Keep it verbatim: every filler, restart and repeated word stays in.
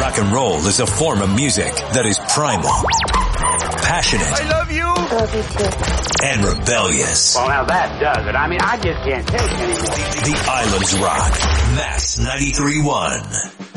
Rock and roll is a form of music that is primal, passionate. I love you. Love you too. And rebellious. Well, now that does it. I mean, I just can't take it anymore. The Islands Rock. Max ninety-three point one.